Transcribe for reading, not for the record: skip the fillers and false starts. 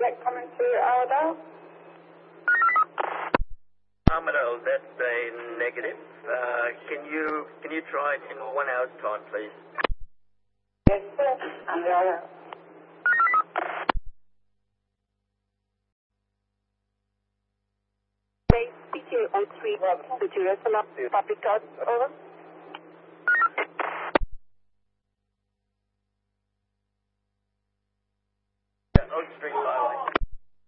flight coming to Armadale? Armadale, that's a negative. Can you try it in 1 hour's time, please? Yes, sir. Armadale. Base CJ03 to Jerusalem, public thoughts, over.